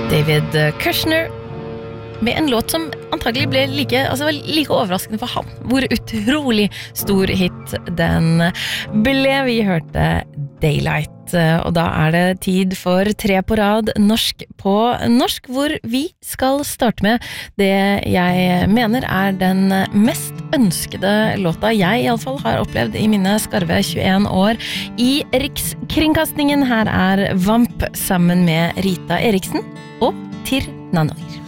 David Kushner med en låt som antagelig ble like overraskende for han. Hvor utrolig stor hit den ble. Vi hørte Daylight, og da det tid for 3 på rad norsk på norsk, hvor vi skal starte med det jeg mener den mest ønskede låta jeg i alle fall har opplevd i mine skarve 21 år i Rikskringkastingen. Her Vamp sammen med Rita Eriksen og Tir Nanoir.